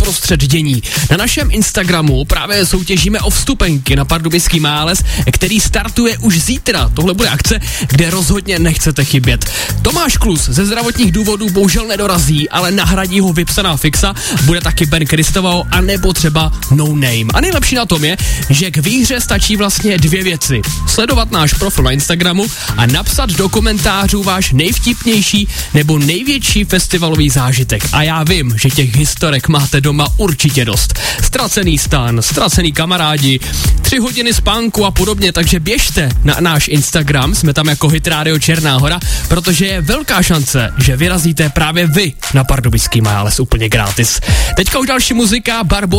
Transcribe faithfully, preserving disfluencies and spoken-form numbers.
uprostřed dění. Na našem Instagramu právě soutěžíme o vstupenky na Pardubický Mález, který startuje už zítra. Tohle bude akce, kde rozhodně nechcete chybět. Tomáš Klus ze zdravotních důvodů bohužel nedorazí, ale nahradí ho vypsaná fixa, bude taky Ben Kristoval a nebo třeba No Name. A nejlepší na tom je, že k výhře stačí vlastně dvě věci. Sledovat náš profil na Instagramu a napsat do komentářů váš nejvtipnější nebo největší festivalový zážitek. A já vím, že těch historek máte doma určitě dost. Ztracený stan, ztracený kamarádi, tři hodiny spánku a podobně, takže běžte na náš Instagram, jsme tam jako Hit Radio Černá Hora, protože je velká šance, že vyrazíte právě vy na Pardubický Mález úplně gratis. Teďka už další muzika, Barbo